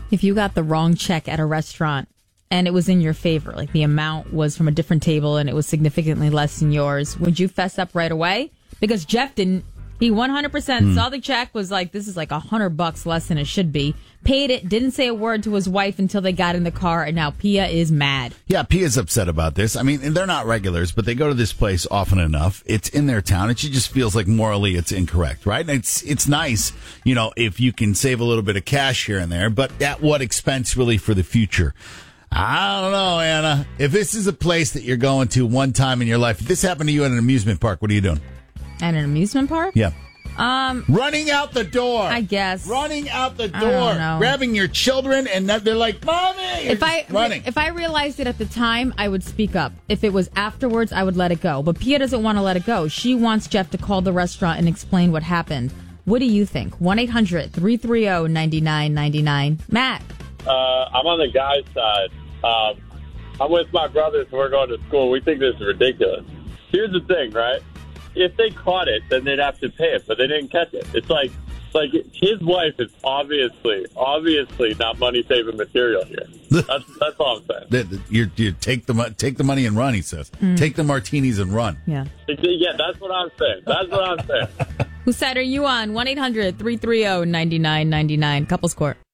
If you got the wrong check at a restaurant and it was in your favor, like the amount was from a different table and it was significantly less than yours, would you fess up right away? Because Jeff didn't. He 100% saw the check, was like, this is like $100 less than it should be. Paid it, didn't say a word to his wife until they got in the car, and now Pia is mad. Yeah, Pia's upset about this. I mean, they're not regulars, but they go to this place often enough. It's in their town, and she just feels like morally it's incorrect, right? And it's nice, if you can save a little bit of cash here and there, but at what expense really for the future? I don't know, Anna. If this is a place that you're going to one time in your life, if this happened to you at an amusement park, what are you doing? At an amusement park? Yeah. Running out the door. I guess. Running out the door. don't know. Grabbing your children, and they're like, Mommy! Running. If I realized it at the time, I would speak up. If it was afterwards, I would let it go. But Pia doesn't want to let it go. She wants Jeff to call the restaurant and explain what happened. What do you think? 1-800-330-9999. Matt. I'm on the guy's side. I'm with my brothers, and we're going to school. We think this is ridiculous. Here's the thing, right? If they caught it, then they'd have to pay it, but they didn't catch it. It's like his wife is obviously not money-saving material here. That's all I'm saying. You take the money and run, he says. Take the martinis and run. Yeah. Yeah, that's what I'm saying. Whose side are you on? 1-800-330-9999. Couples Court.